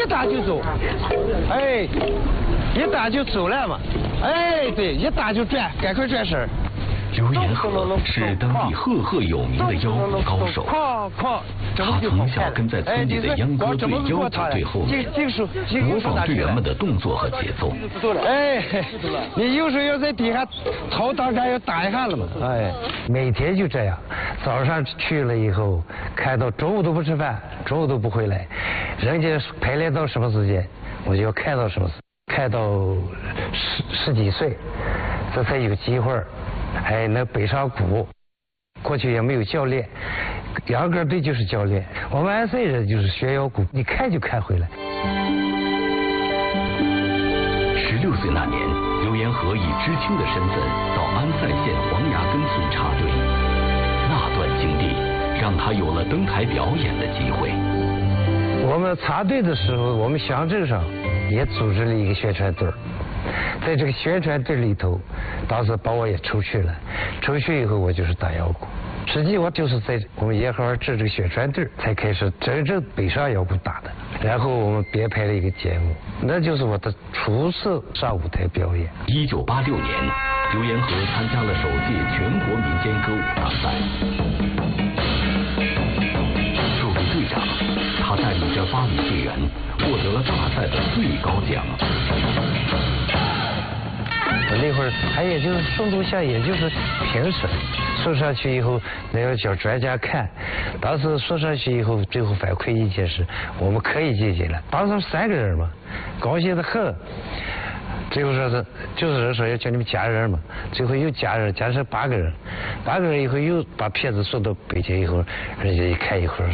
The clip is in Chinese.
打就走，哎，一打就走了嘛，哎，对，一打就转，赶快转身。 刘延和是当地赫赫有名的腰鼓高手，他从小跟在村里的秧歌队腰鼓队后面，模仿队员们的动作和节奏。 哎，你有时候要在底下头当杆要打一下了嘛。哎，每天就这样，早上去了以后，开到中午都不吃饭，中午都不回来，人家排练到什么时间，我就要开到什么时间，开到十几岁，这才有机会。哎，那北上鼓，过去也没有教练，秧歌队就是教练。我们安塞人就是学腰鼓，你看就看回来。 16岁那年，刘延和以知青的身份到安塞县黄崖根村插队，那段经历让他有了登台表演的机会。 我们插队的时候，我们乡镇上也组织了一个宣传队。在这个宣传队里头，当时把我也抽去了。抽去以后，我就是打腰鼓。实际我就是在我们叶河治这个宣传队才开始真正北上腰鼓打的。然后我们编排了一个节目，那就是我的初次上舞台表演。 1986年，刘延和参加了首届全国民间歌舞大赛。作为队长，他带领着8名队员获得了大赛的最高奖。 那会儿还也就是送录像，也就是评审，送上去以后，那要叫专家看。当时送上去以后，最后反馈意见是我们可以进行了。当时3个人嘛，高兴得很。最后说是就是说要叫你们加人嘛，最后又加人，加成8个人，8个人以后又把片子送到北京以后，人家一看以后。